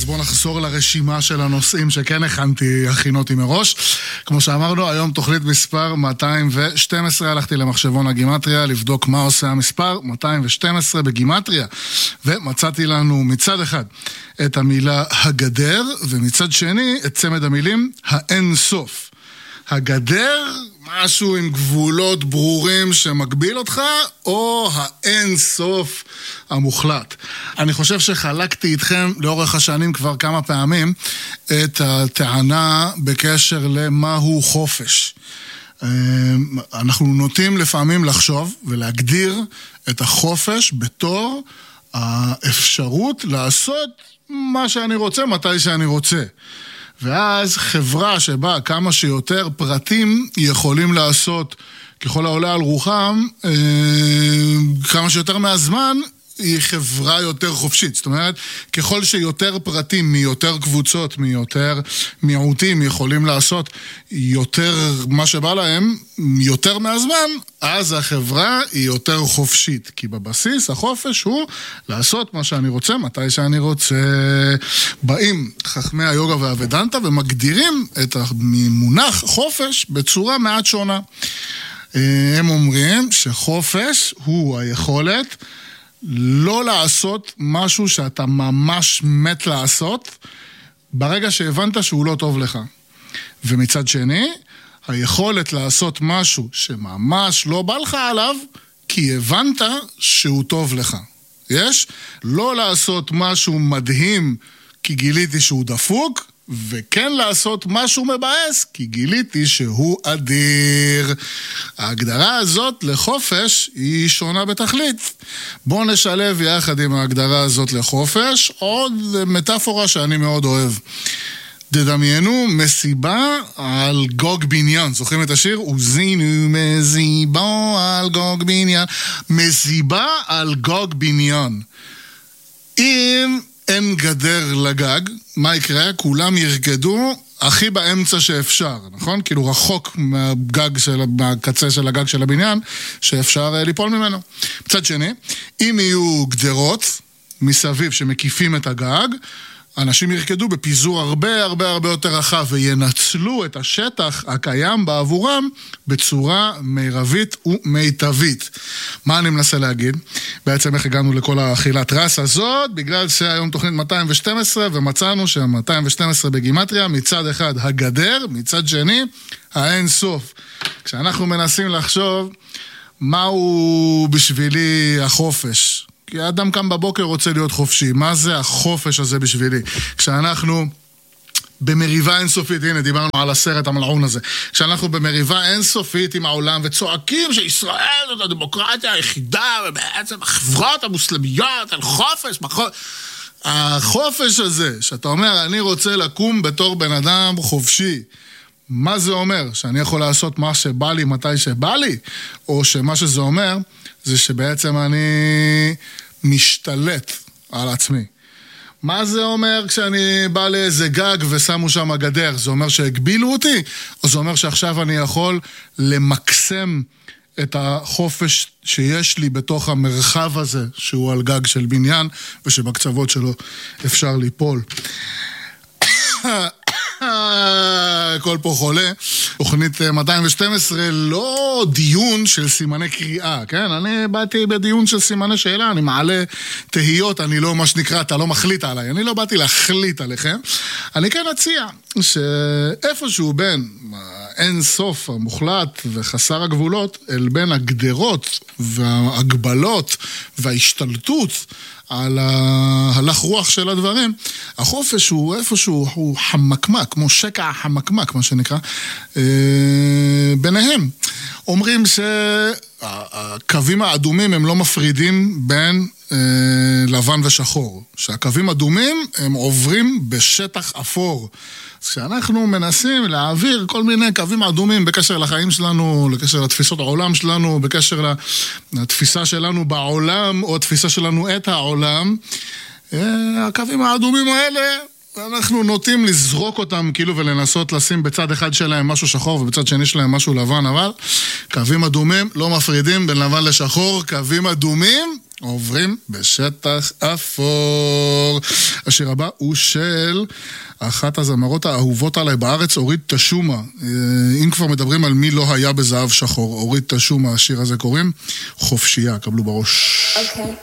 אז בואו נחזור לרשימה של הנושאים שכן הכינותי מראש. כמו שאמרנו, היום תוכנית מספר 212, הלכתי למחשבון הגימטריה לבדוק מה עושה המספר 212 בגימטריה, ומצאתי לנו מצד אחד את המילה הגדר, ומצד שני את צמד המילים האין סוף. הגדר, משהו עם גבולות ברורים שמגביל אותך, או האין סוף המוחלט. אני חושב שחלקתי איתכם לאורך השנים כבר כמה פעמים את הטענה בקשר למהו חופש. אנחנו נוטים לפעמים לחשוב ולהגדיר את החופש בתור האפשרות לעשות מה שאני רוצה, מתי שאני רוצה. ואז חברה שבה כמה שיותר פרטים יכולים לעשות ככל העולה על רוחם, כמה שיותר מהזמן, היא חברה יותר חופשית. זאת אומרת, ככל שיותר פרטים מיותר קבוצות, מיותר מיעוטים יכולים לעשות יותר מה שבא להם, יותר מהזמן, אז החברה היא יותר חופשית. כי בבסיס החופש הוא לעשות מה שאני רוצה, מתי שאני רוצה. באים חכמי היוגה והוודנטה ומגדירים את המונח חופש בצורה מעט שונה. הם אומרים שחופש הוא היכולת לא לעשות משהו שאתה ממש מת לעשות, ברגע שהבנת שהוא לא טוב לך. ומצד שני, היכולת לעשות משהו שממש לא בא לך עליו, כי הבנת שהוא טוב לך. יש? לא לעשות משהו מדהים, כי גיליתי שהוא דפוק, וכן לעשות משהו מבאס, כי גיליתי שהוא אדיר. ההגדרה הזאת לחופש היא שונה בתכלית. בואו נשלב יחד עם ההגדרה הזאת לחופש עוד מטאפורה שאני מאוד אוהב. תדמיינו מסיבה על גוג בניין. זוכרים את השיר? עוזינו מסיבה על גוג בניין. מסיבה על גוג בניין. אם אין גדר לגג, מה יקרה? כולם ירגדו הכי באמצע שאפשר, נכון? כאילו רחוק מהקצה של הגג של הבניין, שאפשר ליפול ממנו. מצד שני, אם יהיו גדרות מסביב שמקיפים את הגג, אנשים ירקדו בפיזור הרבה יותר רחב, וינצלו את השטח הקיים בעבורם בצורה מירבית ומיטבית. מה אני מנסה להגיד? בעצם איך הגענו לכל האכילת רס הזאת? בגלל שהיום תוכנית 212, ומצאנו ש-212 בגימטריה, מצד אחד הגדר, מצד שני האין סוף. כשאנחנו מנסים לחשוב מהו בשבילי החופש, כי האדם קם בבוקר רוצה להיות חופשי. מה זה החופש הזה בשבילי? כשאנחנו במריבה אינסופית, הנה דיברנו על הסרט המלעון הזה, כשאנחנו במריבה אינסופית עם העולם וצועקים שישראל זאת הדמוקרטיה היחידה ובעצם החברות המוסלמיות על חופש, החופש הזה שאתה אומר אני רוצה לקום בתור בן אדם חופשי, מה זה אומר? שאני יכול לעשות מה שבא לי מתי שבא לי? או שמה שזה אומר זה שבעצם אני משתלט על עצמי. מה זה אומר כשאני בא לאיזה גג ושמו שם גדר? זה אומר שהגבילו אותי? או זה אומר שעכשיו אני יכול למקסם את החופש שיש לי בתוך המרחב הזה, שהוא על גג של בניין, ושבקצוות שלו אפשר ליפול. הכל פה חולה. תוכנית 212 לא דיון של סימני קריאה, כן? אני באתי בדיון של סימני שאלה, אני מעלה תהיות, אני לא מה שנקרא, אתה לא מחליט עליי, אני לא באתי להחליט עליכם. אני כן אציע שאיפשהו בין אין סוף המוחלט וחסר הגבולות, אל בין הגדרות וההגבלות וההשתלטות על הלך רוח של הדברים, החופש הוא איפשהו, הוא חמקמק, כמו שקע חמקמק, מה שנקרא, ביניהם. אומרים שהקווים האדומים הם לא מפרידים בין לבן ושחור. שהקווים אדומים הם עוברים בשטח אפור. אז כשאנחנו מנסים להעביר כל מיני קווים אדומים בקשר לחיים שלנו, בקשר לתפיסות העולם שלנו, בקשר לתפיסה שלנו בעולם, או התפיסה שלנו את העולם, הקווים האדומים האלה אנחנו נוטים לזרוק אותם כאילו ולנסות לשים בצד אחד שלהם משהו שחור ובצד שני שלהם משהו לבן, אבל קווים אדומים לא מפרידים בין לבן לשחור, קווים אדומים עוברים בשטח אפור. השיר הבא הוא של אחת הזמרות האהובות עליי בארץ, אורית תשומה. אם כבר מדברים על מי לא היה בזהב שחור, אורית תשומה, השיר הזה קוראים חופשייה, קבלו בראש. אוקיי.